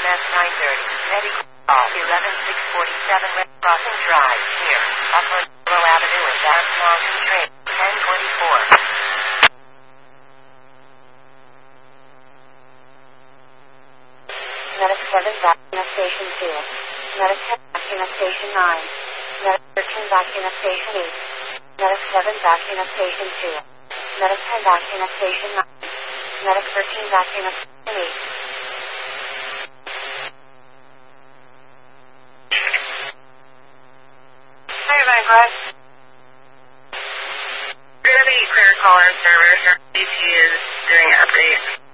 EMS 930. Medical call 11647 Red Crossing Drive. Here. Upland Willow Avenue and Bass Mountain Trail. 1024. Medic 7 vacuum at Station 2. Medic 10 vacuum at Station 9. Medic 13 vacuum at Station 8. Medic 7 vacuum at Station 2. Medic 10 vacuum at Station 9. Medic 13 vacuum at Station 8. Hi, Vanguard. We're going to be clear caller server. BT is doing an update.